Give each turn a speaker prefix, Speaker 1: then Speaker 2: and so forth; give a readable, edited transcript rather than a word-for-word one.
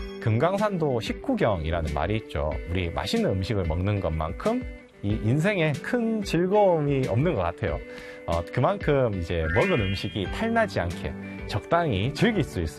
Speaker 1: 금강산도 식후경이라는 말이 있죠. 우리 맛있는 음식을 먹는 것만큼 이 인생에 큰 즐거움이 없는 것 같아요. 그만큼 이제 먹은 음식이 탈나지 않게 적당히 즐길 수 있을